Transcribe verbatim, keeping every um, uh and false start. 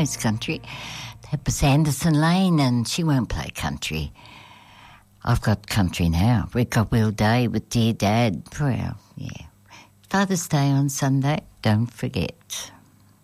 It's country. That was Anderson Lane, and she won't play country. I've got country now. We've got Will Day with Dear Dad. Well, yeah. Father's Day on Sunday, don't forget.